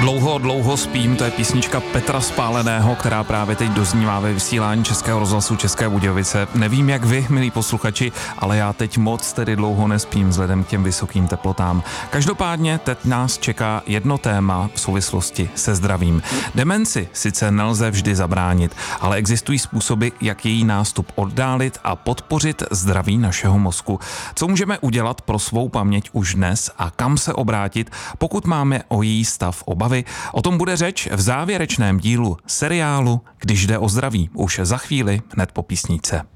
Dlouho spím, to je písnička Petra Spáleného, která právě teď doznívá ve vysílání Českého rozhlasu České Budějovice. Nevím, jak vy, milí posluchači, ale já teď moc tedy dlouho nespím vzhledem k těm vysokým teplotám. Každopádně teď nás čeká jedno téma v souvislosti se zdravím. Demenci sice nelze vždy zabránit, ale existují způsoby, jak její nástup oddálit a podpořit zdraví našeho mozku. Co můžeme udělat pro svou paměť už dnes a kam se obrátit, pokud máme o její stav obavy? O tom bude řeč v závěrečném dílu seriálu Když jde o zdraví, už za chvíli hned po písničce.